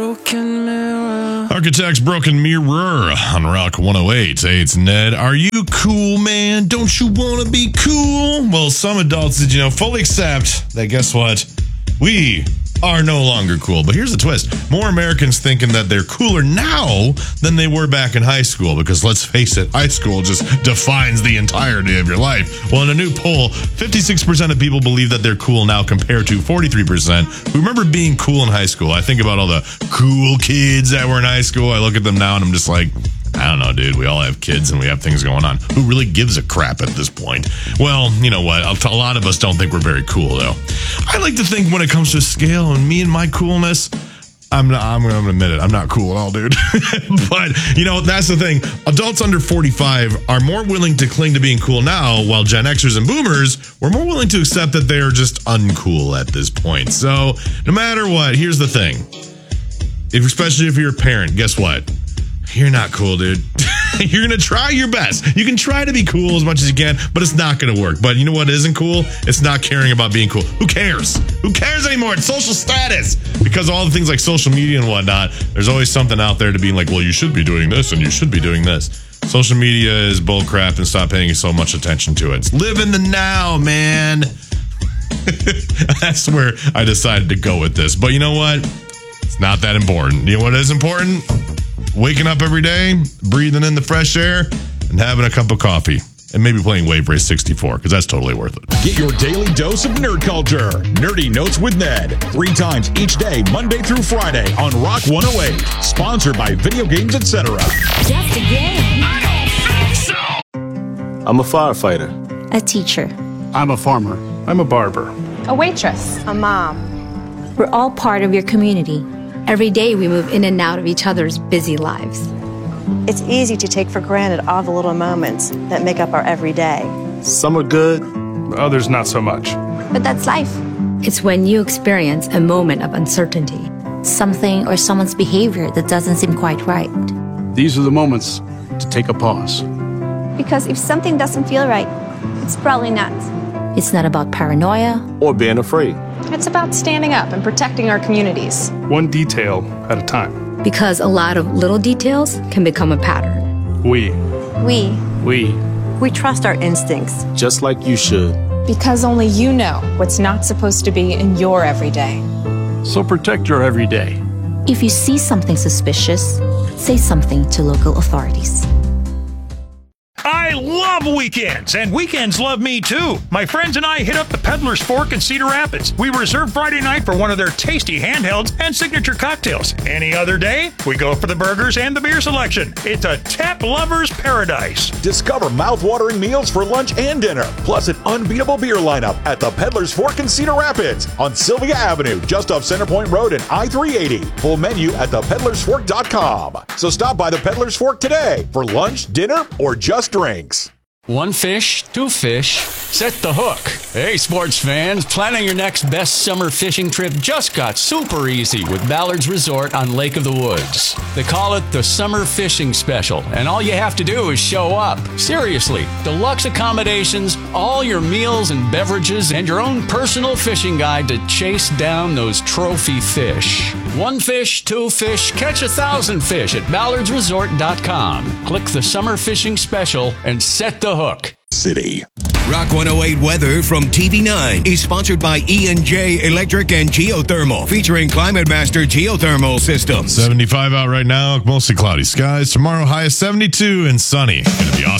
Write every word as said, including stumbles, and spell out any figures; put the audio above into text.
broken mirror. Architects Broken Mirror on Rock one oh eight. Hey, it's Ned. Are you cool, man? Don't you want to be cool? Well, some adults, did you know, fully accept that, guess what? We are no longer cool. But here's the twist. More Americans thinking that they're cooler now than they were back in high school. Because let's face it, high school just defines the entirety of your life. Well, in a new poll, fifty-six percent of people believe that they're cool now compared to forty-three percent who remember being cool in high school. I think about all the cool kids that were in high school. I look at them now and I'm just like, I don't know, dude. We all have kids and we have things going on. Who really gives a crap at this point? Well, you know what? A lot of us don't think we're very cool, though. I like to think when it comes to scale and me and my coolness, I'm not, I'm going to admit it. I'm not cool at all, dude. But, you know, that's the thing. Adults under forty-five are more willing to cling to being cool now, while Gen Xers and Boomers were more willing to accept that they're just uncool at this point. So, no matter what, here's the thing. If, especially if you're a parent, guess what? You're not cool, dude. You're going to try your best. You can try to be cool as much as you can, but it's not going to work. But you know what isn't cool? It's not caring about being cool. Who cares? Who cares anymore? It's social status. Because of all the things like social media and whatnot, there's always something out there to be like, well, you should be doing this and you should be doing this. Social media is bull crap and stop paying so much attention to it. Live in the now, man. That's where I decided to go with this. But you know what? It's not that important. You know what is important? Waking up every day, breathing in the fresh air, and having a cup of coffee. And maybe playing Wave Race sixty-four, because that's totally worth it. Get your daily dose of nerd culture. Nerdy Notes with Ned. Three times each day, Monday through Friday on Rock one oh eight. Sponsored by Video Games, et cetera. Just a game. I don't think so. I'm a firefighter. A teacher. I'm a farmer. I'm a barber. A waitress. A mom. We're all part of your community. Every day we move in and out of each other's busy lives. It's easy to take for granted all the little moments that make up our everyday. Some are good. Others not so much. But that's life. It's when you experience a moment of uncertainty, something or someone's behavior that doesn't seem quite right. These are the moments to take a pause. Because if something doesn't feel right, it's probably not. It's not about paranoia or being afraid. It's about standing up and protecting our communities. One detail at a time. Because a lot of little details can become a pattern. We. We. We. We trust our instincts. Just like you should. Because only you know what's not supposed to be in your everyday. So protect your everyday. If you see something suspicious, say something to local authorities. I love weekends, and weekends love me too. My friends and I hit up the Peddler's Fork in Cedar Rapids. We reserve Friday night for one of their tasty handhelds and signature cocktails. Any other day, we go for the burgers and the beer selection. It's a tap lover's paradise. Discover mouth-watering meals for lunch and dinner, plus an unbeatable beer lineup at the Peddler's Fork in Cedar Rapids on Sylvia Avenue, just off Centerpoint Road and I three eighty. Full menu at the peddlers fork dot com. So stop by the Peddler's Fork today for lunch, dinner, or just drinks. One fish, two fish, set the hook. Hey, sports fans, planning your next best summer fishing trip just got super easy with Ballard's Resort on Lake of the Woods. They call it the Summer Fishing Special, and all you have to do is show up. Seriously, deluxe accommodations, all your meals and beverages, and your own personal fishing guide to chase down those trophy fish. One fish, two fish, catch a thousand fish at ballards resort dot com. Click the Summer Fishing Special and set the hook. City. Rock one oh eight weather from T V nine is sponsored by E and J Electric and Geothermal, featuring Climate Master Geothermal Systems. seventy-five out right now, mostly cloudy skies. Tomorrow, high of seventy-two and sunny. It's going to be awesome.